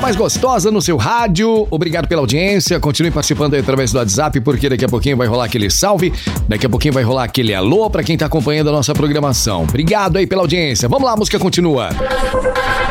mais gostosa no seu rádio. Obrigado pela audiência. Continue participando aí através do WhatsApp, porque daqui a pouquinho vai rolar aquele salve. Daqui a pouquinho vai rolar aquele alô pra quem tá acompanhando a nossa programação. Obrigado aí pela audiência. Vamos lá, a música continua.